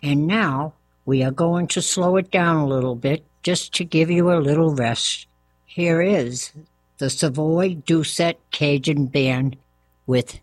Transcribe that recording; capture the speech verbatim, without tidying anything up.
And now we are going to slow it down a little bit just to give you a little rest. Here is the Savoy Doucette Cajun Band with